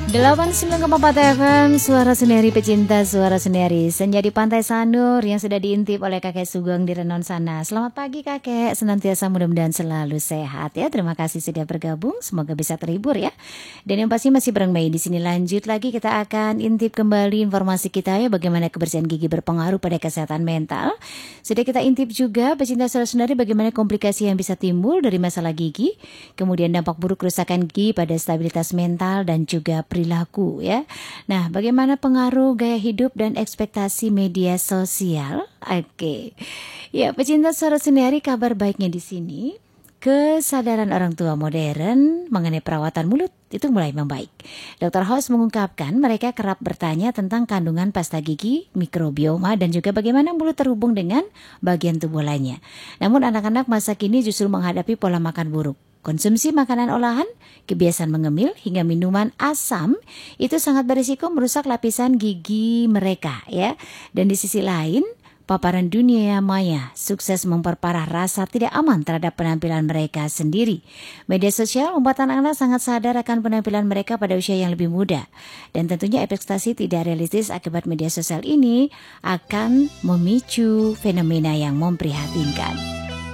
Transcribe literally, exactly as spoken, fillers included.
delapan puluh sembilan koma empat F M, Suara Seneri Pecinta Suara Seneri. Senja di Pantai Sanur yang sudah diintip oleh kakek Sugeng di Renon sana. Selamat pagi kakek, senantiasa mudah-mudahan selalu sehat ya. Terima kasih sudah bergabung, semoga bisa terhibur ya. Dan yang pasti masih bareng Mei di sini. Lanjut lagi, kita akan intip kembali informasi kita ya, bagaimana kebersihan gigi berpengaruh pada kesehatan mental. Sudah kita intip juga pecinta Suara Seneri bagaimana komplikasi yang bisa timbul dari masalah gigi, kemudian dampak buruk kerusakan gigi pada stabilitas mental dan juga perilaku ya. Nah, bagaimana pengaruh gaya hidup dan ekspektasi media sosial? Oke. Ya, pecinta Suara Seneri, kabar baiknya di sini, kesadaran orang tua modern mengenai perawatan mulut itu mulai membaik. dokter House mengungkapkan mereka kerap bertanya tentang kandungan pasta gigi, mikrobioma, dan juga bagaimana mulut terhubung dengan bagian tubuh lainnya. Namun anak-anak masa kini justru menghadapi pola makan buruk. Konsumsi makanan olahan, kebiasaan mengemil, hingga minuman asam itu sangat berisiko merusak lapisan gigi mereka ya. Dan di sisi lain, paparan dunia maya sukses memperparah rasa tidak aman terhadap penampilan mereka sendiri. Media sosial membuat anak-anak sangat sadar akan penampilan mereka pada usia yang lebih muda. Dan tentunya ekspektasi tidak realistis akibat media sosial ini akan memicu fenomena yang memprihatinkan.